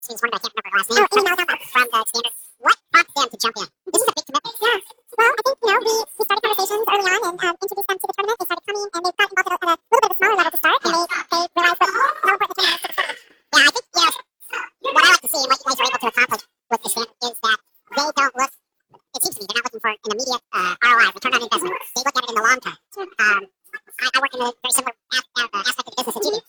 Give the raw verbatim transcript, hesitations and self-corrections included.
Seems one, but I can't remember her last name. Oh, from, from the Standard. What prompted them to jump in? This is a big commitment. Yeah. Well, I think, you know, we, we started conversations early on and um, introduced them to the tournament. They started coming, and they got involved at a, at a little bit of a smaller level to start, and they, they realized what, how important the tournament is to the sport. Yeah, I think, you know, what I like to see and what you guys are able to accomplish with the Standard is that they don't look, it seems to me, they're not looking for an immediate uh, R O I, return on investment. They look at it in the long term. Um, I, I work in a very similar a, a, aspect of the business that you do.